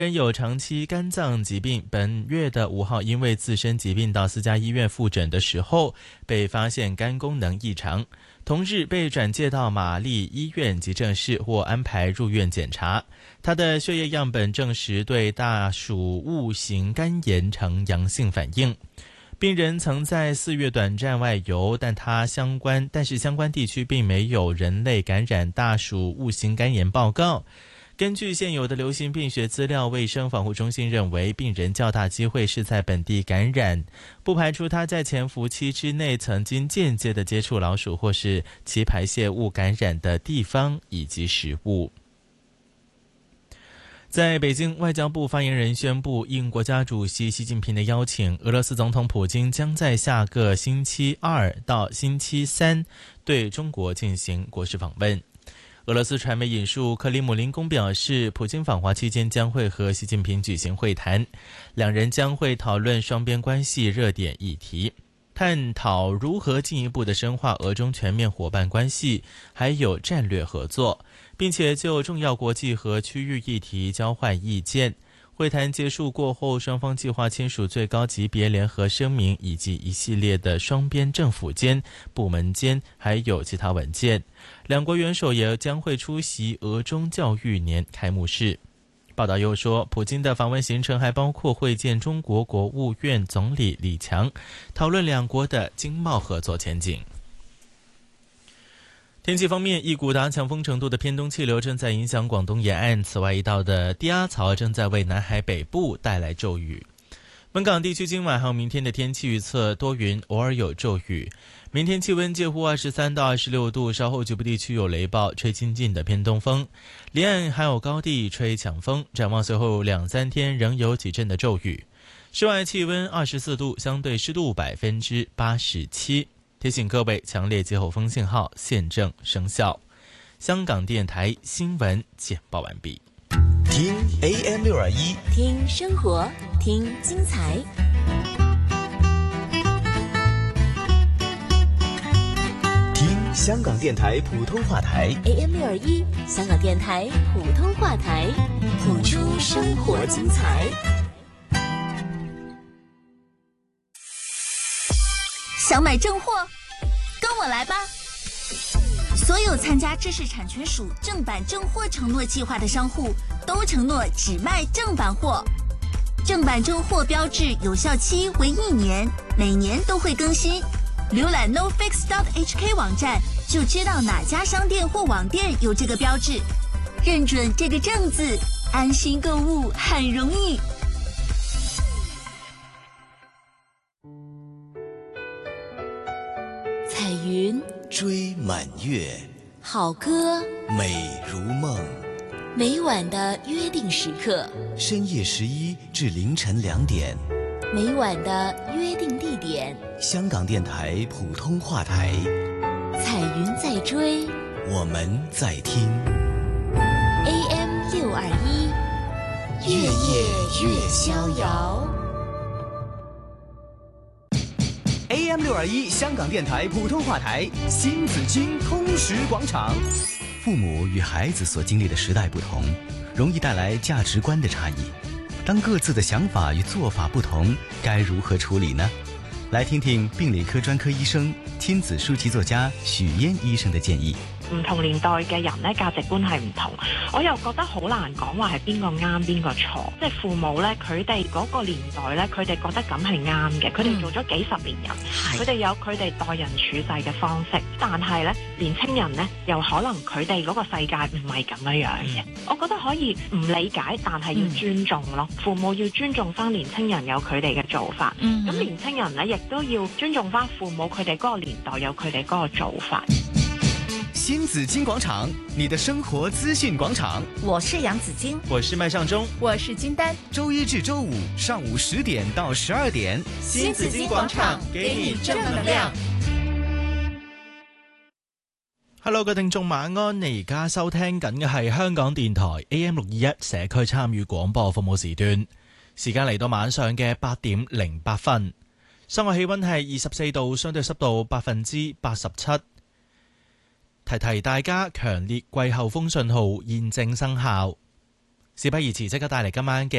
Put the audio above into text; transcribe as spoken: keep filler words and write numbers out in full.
人有长期肝脏疾病，本月的五号因为自身疾病到私家医院复诊的时候，被发现肝功能异常。同日被转介到玛丽医院急诊室或安排入院检查，他的血液样本证实对大鼠戊型肝炎呈阳性反应。病人曾在四月短暂外游，但他相关但是相关地区并没有人类感染大鼠戊型肝炎报告。根据现有的流行病学资料，卫生防护中心认为病人较大机会是在本地感染，不排除他在潜伏期之内曾经间接的接触老鼠或是其排泄物感染的地方以及食物。在北京，外交部发言人宣布，应国家主席习近平的邀请，俄罗斯总统普京将在下个星期二到星期三对中国进行国事访问。俄罗斯传媒引述克里姆林宫表示，普京访华期间将会和习近平举行会谈，两人将会讨论双边关系热点议题，探讨如何进一步的深化俄中全面伙伴关系，还有战略合作，并且就重要国际和区域议题交换意见。会谈结束过后，双方计划签署最高级别联合声明以及一系列的双边政府间、部门间还有其他文件。两国元首也将会出席俄中教育年开幕式。报道又说，普京的访问行程还包括会见中国国务院总理李强，讨论两国的经贸合作前景。天气方面，一股达强风程度的偏东气流正在影响广东沿岸，此外一道的低压槽正在为南海北部带来骤雨。本港地区今晚还有明天的天气预测，多云，偶尔有骤雨。明天气温介乎二十三到二十六度，稍后局部地区有雷暴，吹轻劲的偏东风，离岸还有高地吹强风。展望随后两三天仍有几阵的骤雨。室外气温二十四度，相对湿度百分之八十七。提醒各位，强烈季候风信号现正生效。香港电台新闻简报完毕。 听 A M 六二一， 听生活，听精彩。 听香港电台普通话台 A M 六二一，香港电台普通话台，谱出生活精彩。 想买正货，跟我来吧！所有参加知识产权署正版正货承诺计划的商户，都承诺只卖正版货。正版正货标志有效期为一年，每年都会更新。浏览 nofix dot h k 网站就知道哪家商店或网店有这个标志，认准这个正字，安心购物很容易。 彩云追满月， 好歌美如梦。 每晚的约定时刻， 深夜十一至凌晨两点， 每晚的约定地点， 香港电台普通话台。 彩云在追， 我们在听。 A M 六二一，月夜月逍遥。 A M 六二一香港电台普通话台新紫荆通识广场。 父母与孩子所经历的时代不同，容易带来价值观的差异。当各自的想法与做法不同，该如何处理呢？来听听病理科专科医生、亲子书籍作家许嫣醫生的建議。 唔同年代嘅人咧，價值觀係唔同，我又覺得好難講話係邊個啱邊個錯。即係父母咧，佢哋嗰個年代咧，佢哋覺得咁係啱嘅，佢哋做咗幾十年人，佢哋有佢哋待人處世嘅方式。但係咧，年青人咧，又可能佢哋嗰個世界唔係咁樣樣嘅。我覺得可以唔理解，但係要尊重咯。父母要尊重翻年青人有佢哋嘅做法，咁年青人咧亦都要尊重翻父母佢哋嗰個年代有佢哋嗰個做法。 新紫荊廣場，你的生活資訊廣場。 我是楊子矜， 我是麥尚中， 我是金丹。 周一至周五上午十點到十二點， 新紫荊廣場給你正能量。Hello， 各位聽眾晚安，你而家收聽緊嘅係香港電台 A M 六二一社區參與廣播服務時段，時間嚟到晚上嘅八點零八分，室外氣溫係二十四度，相對濕度百分之八十七。提提大家，強烈季候風信號現正生效。 事不宜遲，即刻帶嚟今晚嘅